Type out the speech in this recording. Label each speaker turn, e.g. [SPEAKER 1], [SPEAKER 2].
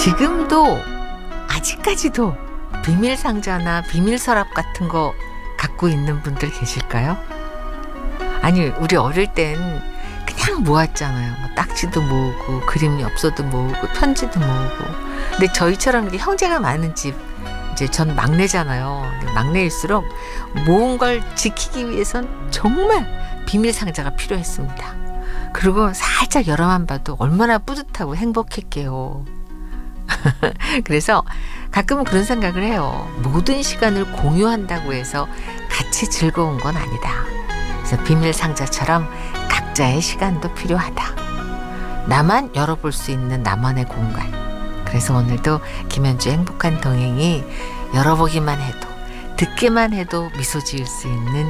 [SPEAKER 1] 지금도 아직까지도 비밀 상자나 비밀 서랍 같은 거 갖고 있는 분들 계실까요? 아니, 우리 어릴 땐 그냥 모았잖아요. 뭐 딱지도 모으고 그림이 없어도 모으고 편지도 모으고. 근데 저희처럼 이렇게 형제가 많은 집, 이제 전 막내잖아요. 막내일수록 모은 걸 지키기 위해선 정말 비밀 상자가 필요했습니다. 그리고 살짝 열어만 봐도 얼마나 뿌듯하고 행복했게요. 그래서 가끔은 그런 생각을 해요. 모든 시간을 공유한다고 해서 같이 즐거운 건 아니다. 그래서 비밀 상자처럼 각자의 시간도 필요하다. 나만 열어볼 수 있는 나만의 공간. 그래서 오늘도 김현주의 행복한 동행이 열어보기만 해도, 듣기만 해도 미소 지을 수 있는